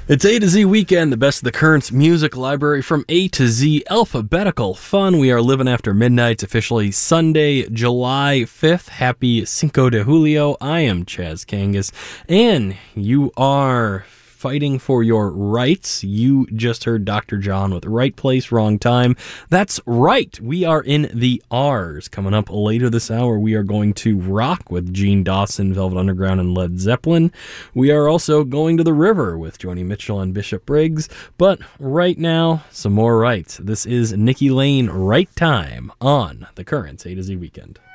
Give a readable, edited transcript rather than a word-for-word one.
It's A to Z Weekend, the best of the Currents music library from A to Z, alphabetical fun. We are living after midnight. It's officially Sunday, July 5th. Happy Cinco de Julio. I am Chaz Kangas, and you are fighting for your rights. You just heard Dr. John with Right Place, Wrong Time. That's right. We are in the R's. Coming up later this hour, we are going to rock with Gene Dawson, Velvet Underground, and Led Zeppelin. We are also going to the river with Joni Mitchell and Bishop Briggs. But right now, some more rights. This is Nikki Lane, Right Time on the Currents A to Z Weekend.